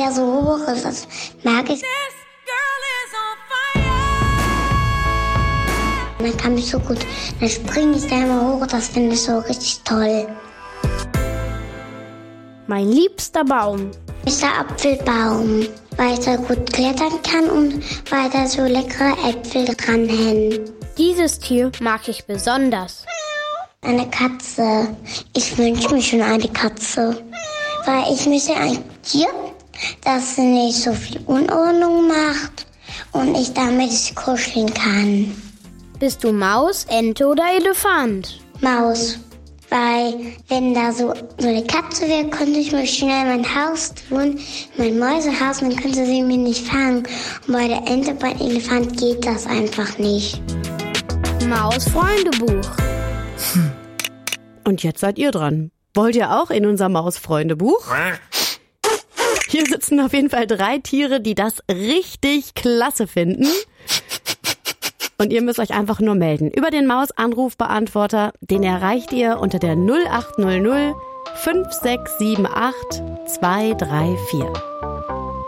der so hoch ist, das mag ich. Man kann mich so gut, dann springe ich da immer hoch, das finde ich so richtig toll. Mein liebster Baum ist der Apfelbaum, weil ich da gut klettern kann und weil da so leckere Äpfel dranhängen. Dieses Tier mag ich besonders. Eine Katze. Ich wünsche mir schon eine Katze. Weil ich möchte ein Tier, das nicht so viel Unordnung macht und ich damit kuscheln kann. Bist du Maus, Ente oder Elefant? Maus. Weil wenn da so eine Katze wäre, könnte ich mir schnell mein Haus tun, mein Mäusehaus, dann könnte sie mich nicht fangen. Und bei der Ente, beim Elefant geht das einfach nicht. Maus-Freundebuch. Und jetzt seid ihr dran. Wollt ihr auch in unser Maus-Freundebuch? Hier sitzen auf jeden Fall 3 Tiere, die das richtig klasse finden. Und ihr müsst euch einfach nur melden über den Maus-Anrufbeantworter. Den erreicht ihr unter der 0800 5678 234.